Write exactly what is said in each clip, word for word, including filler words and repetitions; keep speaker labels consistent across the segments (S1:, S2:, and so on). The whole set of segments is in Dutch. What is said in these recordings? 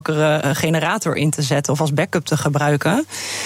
S1: generator in te zetten of als backup te gebruiken.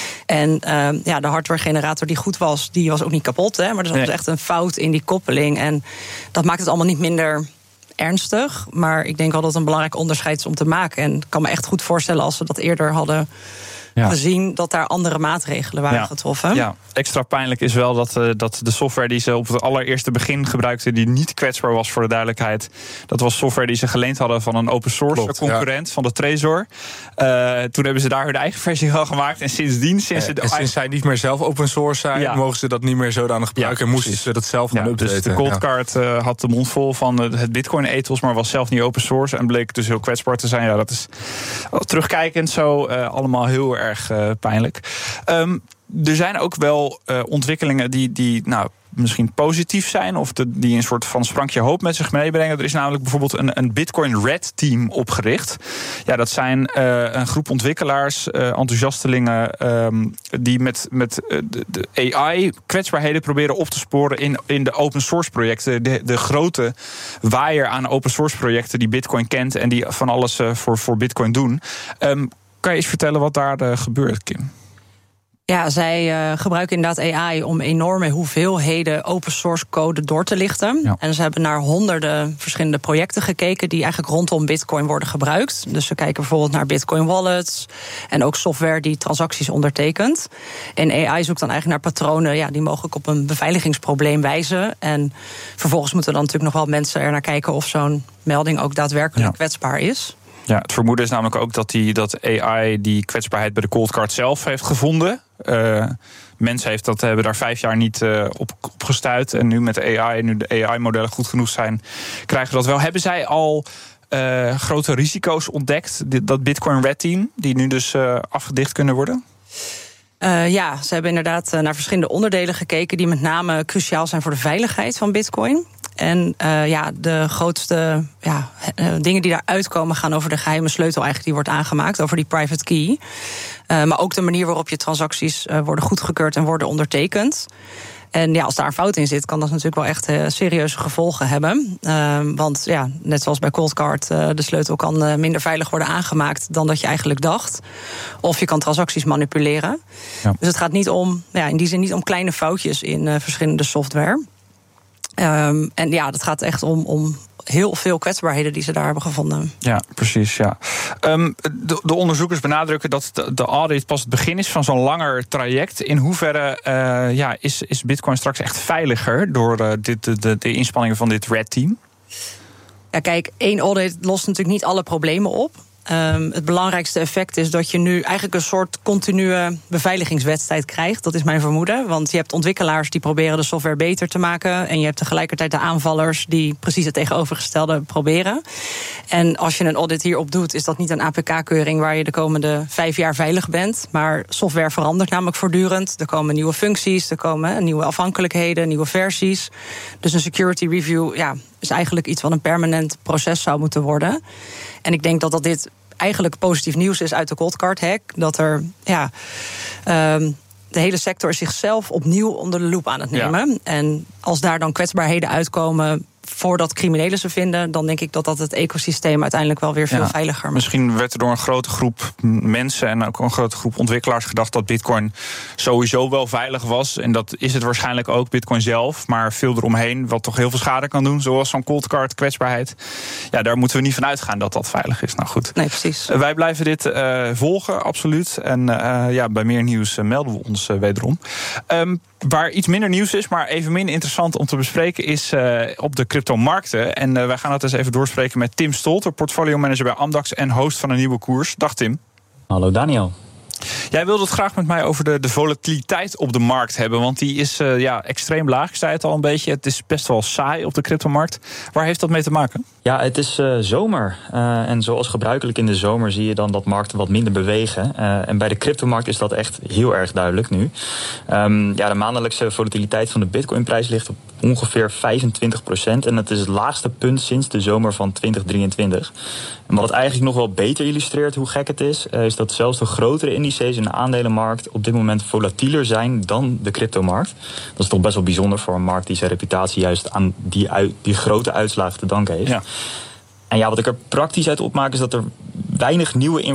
S1: En uh, ja, de hardware generator die goed was, die was ook niet kapot. Hè, maar er was nee. echt een fout in die koppeling. En dat maakt het allemaal niet minder ernstig. Maar ik denk wel dat het een belangrijk onderscheid is om te maken. En ik kan me echt goed voorstellen als we dat eerder hadden ja. gezien, dat daar andere maatregelen waren ja. getroffen.
S2: Ja, extra pijnlijk is wel dat, uh, dat de software die ze op het allereerste begin gebruikten, die niet kwetsbaar was voor de duidelijkheid, dat was software die ze geleend hadden van een open source Klopt, concurrent ja. van de Trezor. Uh, toen hebben ze daar hun eigen versie van gemaakt. En sindsdien, sinds,
S3: ja,
S2: de,
S3: en sinds zij niet meer zelf open source zijn, ja. mogen ze dat niet meer zodanig gebruiken. Ja, en moesten ze dat zelf gaan ja, updaten.
S2: Dus de Coldcard ja. uh, had de mond vol van het Bitcoin-ethos, maar was zelf niet open source. En bleek dus heel kwetsbaar te zijn. Ja, dat is terugkijkend zo uh, allemaal heel erg uh, pijnlijk. Um, er zijn ook wel uh, ontwikkelingen die, die nou, misschien positief zijn, of de, die een soort van sprankje hoop met zich meebrengen. Er is namelijk bijvoorbeeld een, een Bitcoin Red Team opgericht. Ja, dat zijn uh, een groep ontwikkelaars, uh, enthousiastelingen, um, die met, met uh, de, de A I-kwetsbaarheden proberen op te sporen in, in de open source projecten. De, de grote waaier aan open source projecten die Bitcoin kent en die van alles uh, voor, voor Bitcoin doen. Um, kan je eens vertellen wat daar uh, gebeurt, Kim?
S1: Ja, zij uh, gebruiken inderdaad A I om enorme hoeveelheden open source code door te lichten. Ja. En ze hebben naar honderden verschillende projecten gekeken die eigenlijk rondom Bitcoin worden gebruikt. Dus ze kijken bijvoorbeeld naar Bitcoin wallets en ook software die transacties ondertekent. En A I zoekt dan eigenlijk naar patronen ja, die mogelijk op een beveiligingsprobleem wijzen. En vervolgens moeten dan natuurlijk nog wel mensen er naar kijken of zo'n melding ook daadwerkelijk ja. kwetsbaar is.
S2: Ja, het vermoeden is namelijk ook dat, die, dat A I die kwetsbaarheid bij de Coldcard zelf heeft gevonden. Uh, mensen heeft dat, hebben daar vijf jaar niet uh, op, op gestuurd. En nu met de A I, nu de A I-modellen goed genoeg zijn, krijgen we dat wel. Hebben zij al uh, grote risico's ontdekt, dat Bitcoin Red Team, die nu dus uh, afgedicht kunnen worden?
S1: Uh, ja, ze hebben inderdaad uh, naar verschillende onderdelen gekeken die met name cruciaal zijn voor de veiligheid van Bitcoin. En uh, ja, de grootste ja, uh, dingen die daaruit komen gaan over de geheime sleutel eigenlijk die wordt aangemaakt, over die private key. Uh, maar ook de manier waarop je transacties uh, worden goedgekeurd en worden ondertekend. En ja, als daar een fout in zit, kan dat natuurlijk wel echt uh, serieuze gevolgen hebben. Uh, want ja, net zoals bij Coldcard, uh, de sleutel kan uh, minder veilig worden aangemaakt dan dat je eigenlijk dacht. Of je kan transacties manipuleren. Ja. Dus het gaat niet om, ja, in die zin niet om kleine foutjes in uh, verschillende software. Um, en ja, dat gaat echt om, om heel veel kwetsbaarheden die ze daar hebben gevonden.
S2: Ja, precies, ja. Um, de, de onderzoekers benadrukken dat de, de audit pas het begin is van zo'n langer traject. In hoeverre uh, ja, is, is Bitcoin straks echt veiliger door uh, dit, de, de, de inspanningen van dit Red Team?
S1: Ja, kijk, één audit lost natuurlijk niet alle problemen op. Um, het belangrijkste effect is dat je nu eigenlijk een soort continue beveiligingswedstrijd krijgt. Dat is mijn vermoeden. Want je hebt ontwikkelaars die proberen de software beter te maken. En je hebt tegelijkertijd de aanvallers die precies het tegenovergestelde proberen. En als je een audit hierop doet, is dat niet een A P K-keuring waar je de komende vijf jaar veilig bent. Maar software verandert namelijk voortdurend. Er komen nieuwe functies, er komen nieuwe afhankelijkheden, nieuwe versies. Dus een security review ja, is eigenlijk iets wat een permanent proces zou moeten worden. En ik denk dat dat dit eigenlijk positief nieuws is uit de Coldcard hack. Dat er, ja, um, de hele sector is zichzelf opnieuw onder de loep aan het nemen. Ja. En als daar dan kwetsbaarheden uitkomen voordat criminelen ze vinden, dan denk ik dat dat het ecosysteem uiteindelijk wel weer veel ja, veiliger maakt.
S2: Misschien werd er door een grote groep mensen en ook een grote groep ontwikkelaars gedacht dat Bitcoin sowieso wel veilig was. En dat is het waarschijnlijk ook, Bitcoin zelf, maar veel eromheen, wat toch heel veel schade kan doen, zoals zo'n Coldcard kwetsbaarheid. Ja, daar moeten we niet van uitgaan dat dat veilig is. Nou goed.
S1: Nee, precies.
S2: Uh, wij blijven dit uh, volgen, absoluut. En uh, ja, bij meer nieuws uh, melden we ons uh, wederom. Um, Waar iets minder nieuws is, maar evenmin interessant om te bespreken, is uh, op de cryptomarkten. En uh, wij gaan dat eens even doorspreken met Tim Stolter, portfolio manager bij Amdax en host van een nieuwe koers. Dag Tim.
S4: Hallo Daniel.
S2: Jij wilde het graag met mij over de, de volatiliteit op de markt hebben, want die is uh, ja, extreem laag. Ik zei het al een beetje, het is best wel saai op de cryptomarkt. Waar heeft dat mee te maken?
S4: Ja, het is uh, zomer. Uh, en zoals gebruikelijk in de zomer zie je dan dat markten wat minder bewegen. Uh, en bij de cryptomarkt is dat echt heel erg duidelijk nu. Um, ja, de maandelijkse volatiliteit van de Bitcoinprijs ligt op ongeveer vijfentwintig procent. En dat is het laagste punt sinds de zomer van twintig drieëntwintig. En wat het eigenlijk nog wel beter illustreert hoe gek het is, uh, is dat zelfs de grotere indices in de aandelenmarkt op dit moment volatieler zijn dan de cryptomarkt. Dat is toch best wel bijzonder voor een markt die zijn reputatie juist aan die, die grote uitslagen te danken heeft. Ja. En ja, wat ik er praktisch uit opmaak is dat er weinig nieuwe